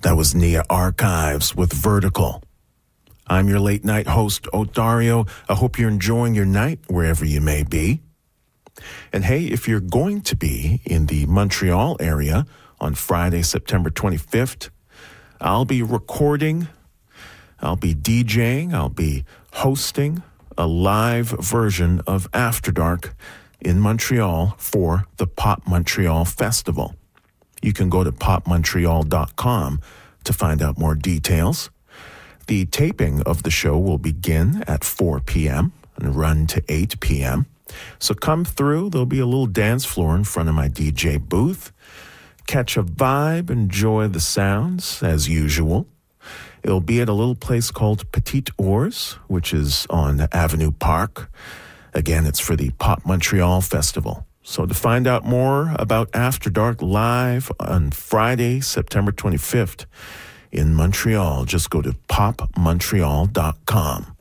That was Nia Archives with Vertical. I'm your late night host, Odario. I hope you're enjoying your night wherever you may be. And hey, if you're going to be in the Montreal area on Friday, September 25th, I'll be recording, I'll be DJing, I'll be hosting a live version of After Dark in Montreal for the Pop Montreal Festival. You can go to popmontreal.com to find out more details. The taping of the show will begin at 4 p.m. and run to 8 p.m. So come through. There'll be a little dance floor in front of my DJ booth. Catch a vibe, enjoy the sounds as usual. It'll be at a little place called Petite Ours, which is on Avenue Park. Again, it's for the Pop Montreal Festival. So to find out more about After Dark live on Friday, September 25th in Montreal, just go to popmontreal.com.